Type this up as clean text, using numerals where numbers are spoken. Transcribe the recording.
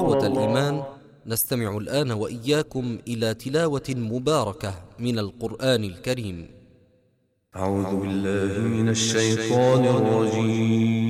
إخوة الإيمان، نستمع الآن وإياكم إلى تلاوة مباركة من القرآن الكريم. أعوذ بالله من الشيطان الرجيم.